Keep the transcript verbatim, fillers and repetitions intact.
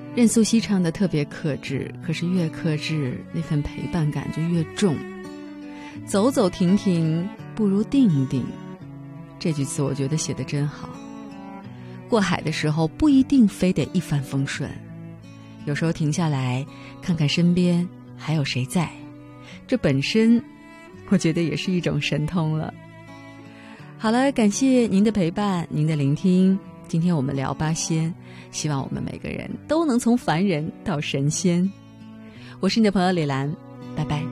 任素汐唱的特别克制，可是越克制那份陪伴感就越重。走走停停不如定定，这句词我觉得写得真好。过海的时候不一定非得一帆风顺，有时候停下来看看身边还有谁在，这本身我觉得也是一种神通了。好了，感谢您的陪伴，您的聆听。今天我们聊八仙，希望我们每个人都能从凡人到神仙。我是你的朋友李兰，拜拜。